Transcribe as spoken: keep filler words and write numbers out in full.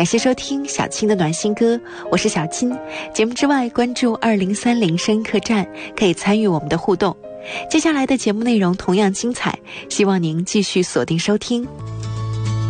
感谢收听小青的暖心歌，我是小青。节目之外，关注二零三零声音客栈，可以参与我们的互动。接下来的节目内容同样精彩，希望您继续锁定收听。